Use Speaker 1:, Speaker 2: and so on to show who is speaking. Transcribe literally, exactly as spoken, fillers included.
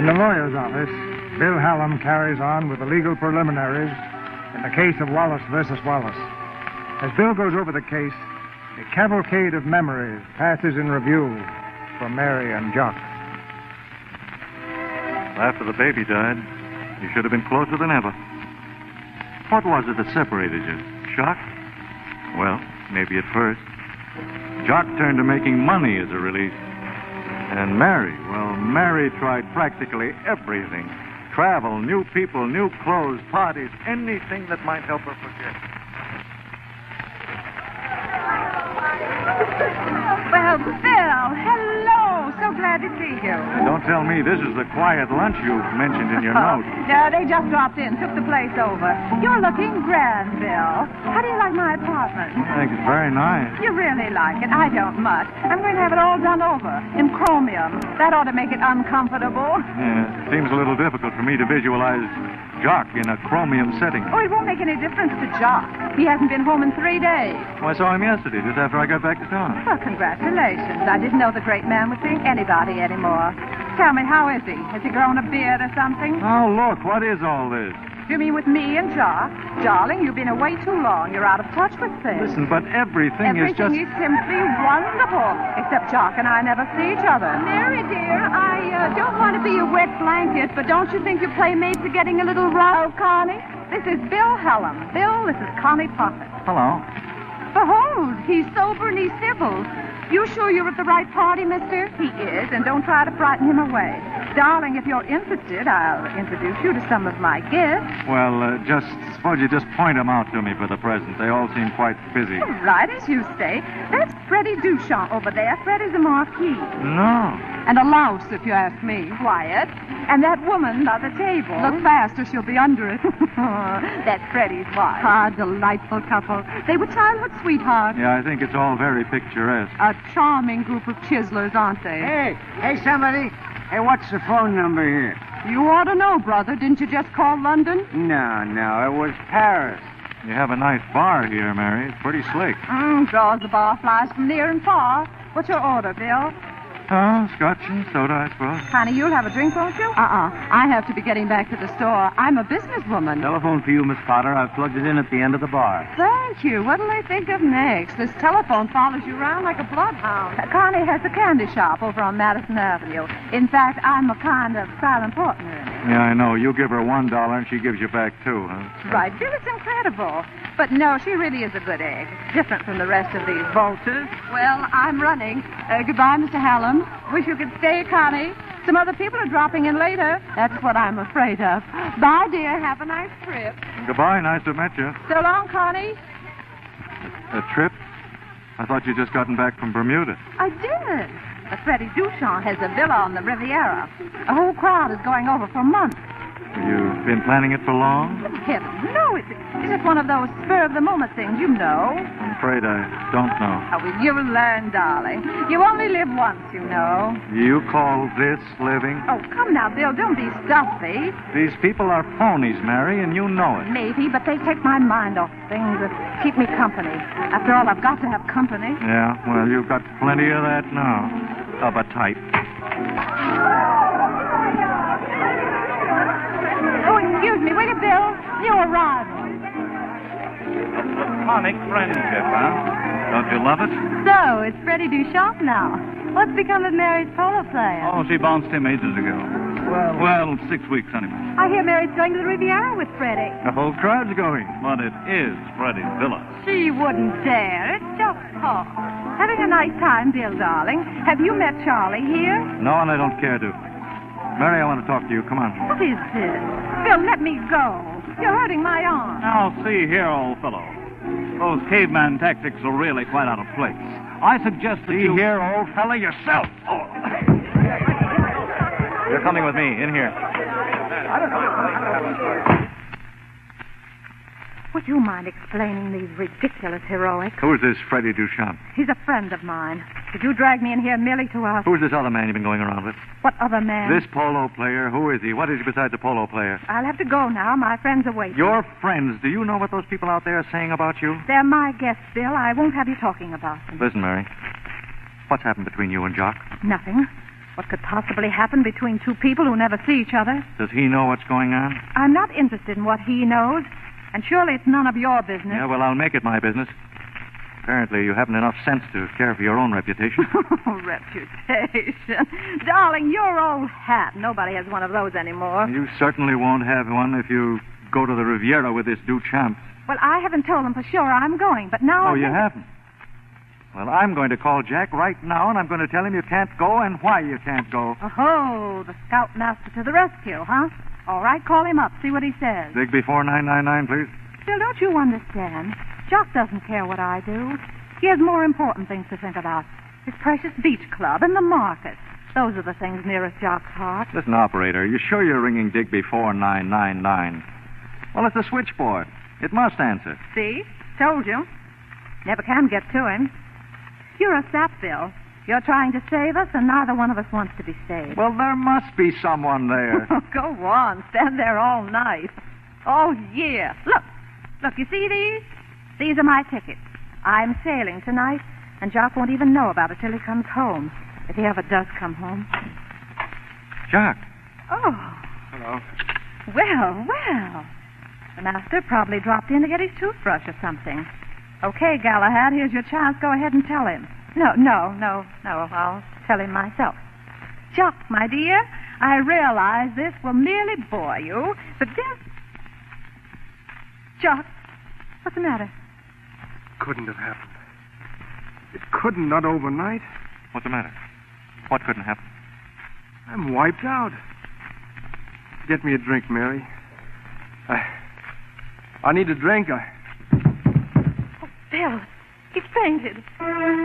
Speaker 1: In the lawyer's office, Bill Hallam carries on with the legal preliminaries in the case of Wallace versus Wallace. As Bill goes over the case, a cavalcade of memories passes in review for Mary and Jock.
Speaker 2: After the baby died, you should have been closer than ever. What was it that separated you? Shock? Well, maybe at first. Jock turned to making money as a relief. And Mary, well, Mary tried practically everything. Travel, new people, new clothes, parties, anything that might help her forget.
Speaker 3: Well, Bill, hello. So glad to see you.
Speaker 2: Don't tell me this is the quiet lunch you mentioned in your note.
Speaker 3: No, they just dropped in, took the place over. You're looking grand, Bill. How do you like my apartment?
Speaker 2: I think it's very nice.
Speaker 3: You really like it? I don't much. I'm going to have it all done over in chromium. That ought to make it uncomfortable.
Speaker 2: Yeah, it seems a little difficult for me to visualize Jock in a chromium setting.
Speaker 3: Oh, it won't make any difference to Jock. He hasn't been home in three days.
Speaker 2: Well, I saw him yesterday, just after I got back to town.
Speaker 3: Well, congratulations. I didn't know the great man would think anybody anymore. Tell me, how is he? Has he grown a beard or something?
Speaker 2: Oh, look, what is all this?
Speaker 3: You mean with me and Jock? Darling, you've been away too long. You're out of touch with things.
Speaker 2: Listen, but everything,
Speaker 3: everything
Speaker 2: is just...
Speaker 3: is simply wonderful. Except Jock and I never see each other.
Speaker 4: Mary, dear, I uh, don't want to be a wet blanket, but don't you think your playmates are getting a little rough?
Speaker 3: Oh, Connie, this is Bill Hallam. Bill, this is Connie Prophet.
Speaker 2: Hello.
Speaker 4: Behold, he's sober and he's civil. You sure you're at the right party, mister?
Speaker 3: He is, and don't try to frighten him away. Darling, if you're interested, I'll introduce you to some of my guests.
Speaker 2: Well, uh, just suppose you just point them out to me for the present. They all seem quite busy.
Speaker 3: Right as you say. That's Freddie Duchamp over there. Freddie's a marquis.
Speaker 2: No.
Speaker 3: And a louse, if you ask me. Quiet. And that woman by the table. Look fast or she'll be under it. That's Freddie's wife. Ah, delightful couple. They were childhood sweethearts.
Speaker 2: Yeah, I think it's all very picturesque.
Speaker 3: A charming group of chiselers, aren't they?
Speaker 5: Hey, hey, somebody. Hey, what's the phone number here?
Speaker 3: You ought to know, brother. Didn't you just call London?
Speaker 5: No, no, it was Paris.
Speaker 2: You have a nice bar here, Mary. It's pretty slick.
Speaker 3: Mm, draws the bar flies from near and far. What's your order, Bill?
Speaker 2: Oh, scotch and soda, I suppose.
Speaker 3: Honey, you'll have a drink, won't you? Uh-uh. I have to be getting back to the store. I'm a businesswoman.
Speaker 5: Telephone for you, Miss Potter. I've plugged it in at the end of the bar.
Speaker 3: Thank you. What'll they think of next? This telephone follows you around like a bloodhound. Uh, Connie has a candy shop over on Madison Avenue. In fact, I'm a kind of silent partner in it.
Speaker 2: Yeah, I know. You give her one dollar and she gives you back two, huh?
Speaker 3: Right. Bill, it's incredible. But no, she really is a good egg. Different from the rest of these vultures. Well, I'm running. Uh, goodbye, Mister Hallam. Wish you could stay, Connie. Some other people are dropping in later. That's what I'm afraid of. Bye, dear. Have a nice trip.
Speaker 2: Goodbye. Nice to meet you.
Speaker 3: So long, Connie.
Speaker 2: A trip? I thought you'd just gotten back from Bermuda.
Speaker 3: I did. But Freddie Duchamp has a villa on the Riviera. A whole crowd is going over for months.
Speaker 2: You've been planning it for long?
Speaker 3: Heavens, no. It's, it's just one of those spur-of-the-moment things, you know.
Speaker 2: I'm afraid I don't know.
Speaker 3: Oh, well, you'll learn, darling. You only live once, you know.
Speaker 2: You call this living?
Speaker 3: Oh, come now, Bill. Don't be stuffy.
Speaker 2: These people are phonies, Mary, and you know it.
Speaker 3: Maybe, but they take my mind off things that keep me company. After all, I've got to have company.
Speaker 2: Yeah, well, you've got plenty of that now. Of a type.
Speaker 3: Oh, excuse me. Wait a Bill. New arrival.
Speaker 2: A platonic friendship, huh? Don't you love it?
Speaker 4: So, it's Freddie Duchamp now. What's become of Mary's polo player?
Speaker 2: Oh, she bounced him ages ago.
Speaker 5: Well,
Speaker 2: Well, six weeks anyway.
Speaker 4: I hear Mary's going to the Riviera with Freddie.
Speaker 2: The whole crowd's going. But it is Freddie's villa.
Speaker 4: She wouldn't dare. It's just talk.
Speaker 3: Having a nice time, Bill, darling. Have you met Charlie here?
Speaker 2: No, and I don't care to. Mary, I want to talk to you. Come on.
Speaker 3: What is this? Bill, let me go. You're hurting my arm.
Speaker 6: Now, see here, old fellow. Those caveman tactics are really quite out of place. I suggest that
Speaker 2: See
Speaker 6: you...
Speaker 2: here, old fella, yourself. Oh. You're coming with me. In here.
Speaker 3: Would you mind explaining these ridiculous heroics?
Speaker 2: Who's this Freddie Duchamp?
Speaker 3: He's a friend of mine. Did you drag me in here merely to, uh...
Speaker 2: Who's this other man you've been going around with?
Speaker 3: What other man?
Speaker 2: This polo player. Who is he? What is he besides a polo player?
Speaker 3: I'll have to go now. My friends are waiting.
Speaker 2: Your friends. Do you know what those people out there are saying about you?
Speaker 3: They're my guests, Bill. I won't have you talking about them.
Speaker 2: Listen, Mary. What's happened between you and Jock?
Speaker 3: Nothing. What could possibly happen between two people who never see each other?
Speaker 2: Does he know what's going on?
Speaker 3: I'm not interested in what he knows, and surely it's none of your business.
Speaker 2: Yeah, well, I'll make it my business. Apparently, you haven't enough sense to care for your own reputation.
Speaker 3: Oh, reputation. Darling, your old hat. Nobody has one of those anymore.
Speaker 2: You certainly won't have one if you go to the Riviera with this Duchamp.
Speaker 3: Well, I haven't told them for sure I'm going, but now...
Speaker 2: Oh,
Speaker 3: I
Speaker 2: you
Speaker 3: think...
Speaker 2: haven't? Well, I'm going to call Jack right now, and I'm going to tell him you can't go and why you can't go.
Speaker 3: Oh, the scoutmaster to the rescue, huh? All right, call him up, see what he says.
Speaker 2: Digby four nine nine nine, please.
Speaker 3: Still, don't you understand? Jock doesn't care what I do. He has more important things to think about. His precious beach club and the market. Those are the things nearest Jock's heart.
Speaker 2: Listen, operator, you sure you're ringing Digby four nine nine nine? Well, it's a switchboard. It must answer.
Speaker 3: See? Told you. Never can get to him. You're a sap, Bill. You're trying to save us, and neither one of us wants to be saved.
Speaker 2: Well, there must be someone there.
Speaker 3: Go on. Stand there all night. All year. Look. Look, you see these? These are my tickets. I'm sailing tonight, and Jock won't even know about it till he comes home. If he ever does come home.
Speaker 2: Jock.
Speaker 3: Oh.
Speaker 1: Hello.
Speaker 3: Well, well. The master probably dropped in to get his toothbrush or something. Okay, Galahad, here's your chance. Go ahead and tell him. No, no, no, no. I'll tell him myself. Jock, my dear, I realize this will merely bore you, but this... Jock, what's the matter?
Speaker 1: Couldn't have happened. It couldn't, not overnight.
Speaker 2: What's the matter? What couldn't happen?
Speaker 1: I'm wiped out. Get me a drink, Mary. I... I need a drink. I...
Speaker 3: Oh, Bill, he fainted.